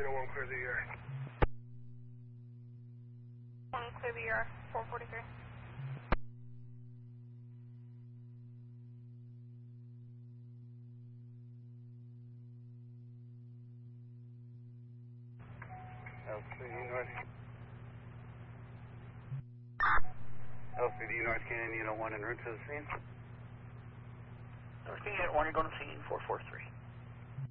Unit 1, clear the ER. 1, clear the ER, 443. LCD North Canyon Unit 1 en route to the scene. North Canyon Unit 1, you're going to scene 443.